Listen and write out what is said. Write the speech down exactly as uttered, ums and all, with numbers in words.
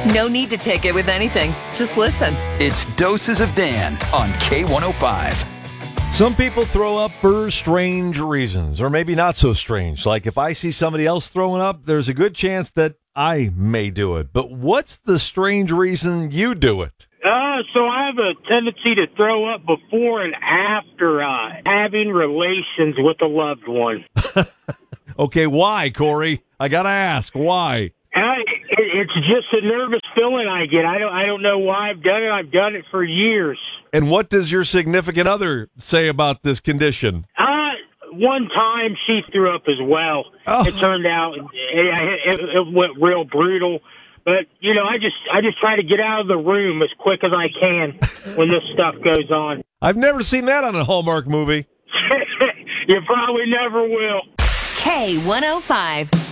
No need to take it with anything. Just listen. It's Doses of Dan on K one oh five. Some people throw up for strange reasons, or maybe not so strange. Like if I see somebody else throwing up, there's a good chance that I may do it. But what's the strange reason you do it? Uh, so I have a tendency to throw up before and after uh, having relations with a loved one. Okay, why, Corey? I gotta ask, why? I, it, it's just a nervous feeling I get. I don't. I don't know why I've done it. I've done it for years. And what does your significant other say about this condition? Uh, one time she threw up as well. Oh. It turned out it, it, it went real brutal. But, you know, I just I just try to get out of the room as quick as I can when this stuff goes on. I've never seen that on a Hallmark movie. You probably never will. K one oh five.